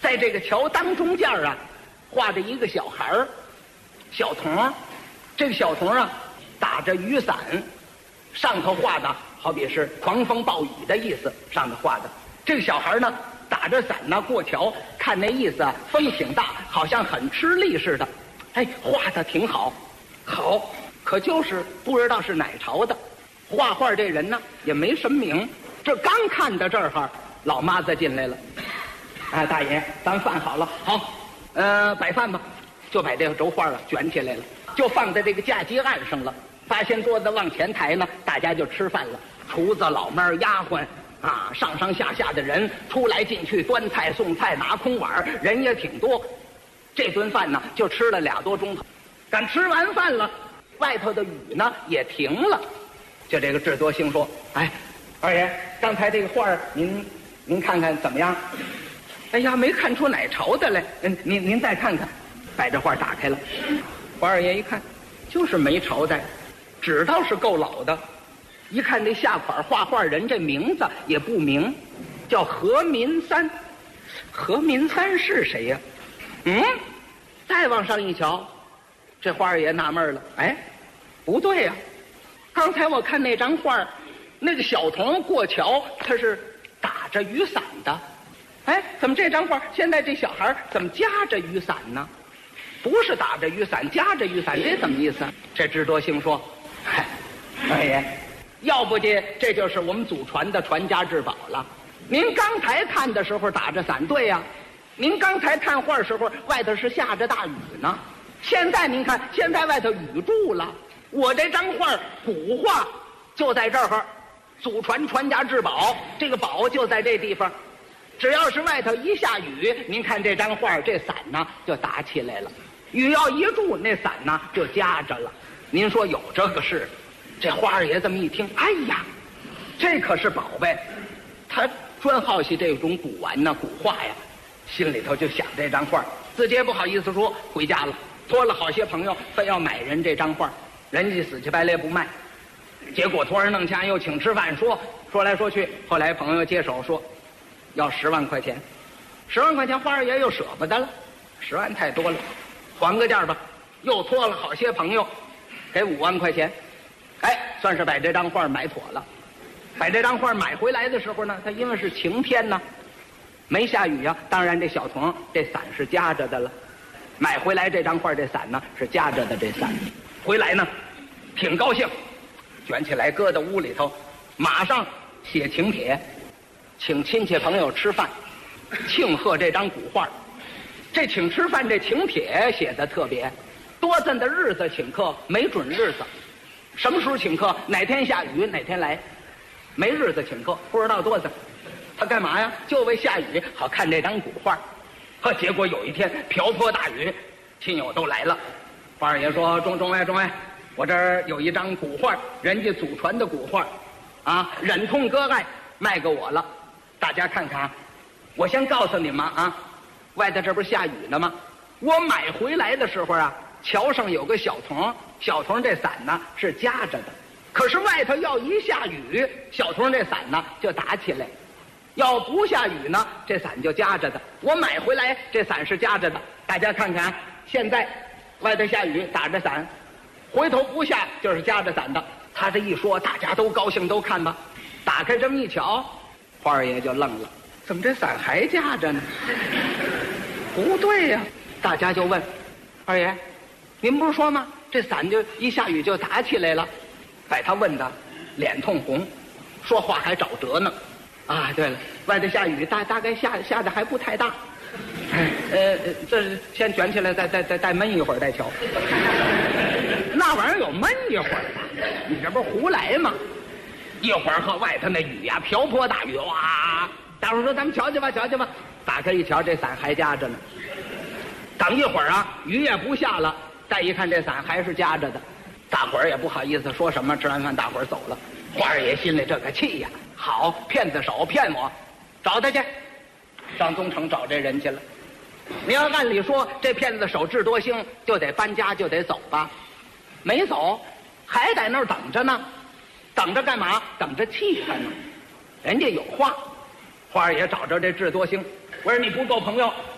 在这个桥当中间啊，画着一个小孩儿，小童。这个小童啊，打着雨伞，上头画的好比是狂风暴雨的意思，上头画的。这个小孩呢，打着伞呢过桥，看那意思啊，风挺大，好像很吃力似的。哎，画的挺好，好，可就是不知道是哪朝的。画画这人呢也没什么名，这刚看到这儿，老妈子进来了。哎，大爷，咱饭好了，好，摆饭吧，就把这个轴画啊卷起来了，就放在这个架基案上了。八仙桌子往前抬呢，大家就吃饭了。厨子、老妹儿、丫鬟啊，上上下下的人出来进去，端菜送菜，拿空碗，人也挺多。这顿饭呢，就吃了2多钟头。赶吃完饭了，外头的雨呢也停了。就这个智多星说：“哎，二爷，刚才这个画您看看怎么样？”哎呀，没看出哪朝的来。您再看看。把这画打开了，花二爷一看，就是没朝代，知道是够老的。一看这下款画画人这名字也不明，叫何民三。何民三是谁呀？再往上一瞧，这花二爷纳闷了，哎，不对呀，刚才我看那张画，那个小童过桥，他是打着雨伞的。哎，怎么这张画现在这小孩怎么夹着雨伞呢？不是打着雨伞，夹着雨伞，这怎么意思？这智多星说：“嗨，二爷，要不这就是我们祖传的传家之宝了。您刚才看的时候打着伞，对呀，您刚才看画时候外头是下着大雨呢。现在您看，现在外头雨住了。我这张画古画就在这儿，祖传传家之宝，这个宝就在这地方。只要是外头一下雨，您看这张画，这伞呢就打起来了。雨要一住，那伞呢就夹着了。您说有这个事？这花二爷这么一听，哎呀，这可是宝贝。他专好奇这种古玩呢、古画呀，心里头就想这张画，自己也不好意思说，回家了，托了好些朋友，非要买人这张画，人家死乞白赖不卖。结果托人弄钱又请吃饭，说来说去，后来朋友接手说要10万块钱，10万块钱花二爷又舍不得了，10万太多了，还个价吧。又托了好些朋友，给5万块钱，哎，算是把这张画买妥了。把这张画买回来的时候呢，他因为是晴天呢，没下雨啊，当然这小童这伞是夹着的了。买回来这张画，这伞呢是夹着的，这伞回来呢挺高兴，卷起来搁到屋里头，马上写请帖，请亲戚朋友吃饭，庆贺这张古画。这请吃饭这请帖写的特别，多咱的日子请客，没准日子，什么时候请客，哪天下雨哪天来，没日子请客，不知道多咱。他干嘛呀？就为下雨好看这张古画。结果有一天瓢泼大雨，亲友都来了。花二爷说：“中外，我这儿有一张古画，人家祖传的古画，啊，忍痛割爱卖给我了，大家看看。我先告诉你们啊，外头这不是下雨呢吗？我买回来的时候啊，桥上有个小童，小童这伞呢是夹着的，可是外头要一下雨，小童这伞呢就打起来。要不下雨呢，这伞就夹着的。我买回来这伞是夹着的，大家看看，现在外头下雨打着伞，回头不下就是夹着伞的。”他这一说，大家都高兴，都看吧。打开这么一瞧，花二爷就愣了，怎么这伞还夹着呢？不对呀，大家就问二爷，您不是说吗？这伞就一下雨就打起来了。把他问的脸通红，说话还找辙呢。啊，对了，外头下雨，大概下的还不太大。这先卷起来，再闷一会儿再瞧。那玩意儿有闷一会儿的，你这不是胡来吗？一会儿和外头那雨呀，瓢泼大雨，哇！大伙儿说咱们瞧瞧吧，瞧瞧吧。打开一瞧，这伞还夹着呢。等一会儿啊，雨也不下了，再一看这伞还是夹着的。大伙儿也不好意思说什么，吃完饭大伙儿走了。花二爷心里这个气呀，好骗子手骗我，找他去，上东城找这人去了。你要按理说这骗子手智多星就得搬家就得走吧，没走，还在那儿等着呢。等着干嘛？等着气他呢。人家有话，花二爷找着这智多星，我说你不够朋友，